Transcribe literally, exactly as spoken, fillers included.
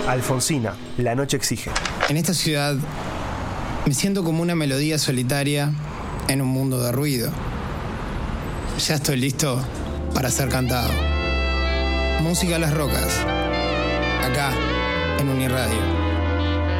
Alfonsina, La noche exige. En esta ciudad me siento como una melodía solitaria en un mundo de ruido. Ya estoy listo para ser cantado. Música a las rocas, acá en Uniradio.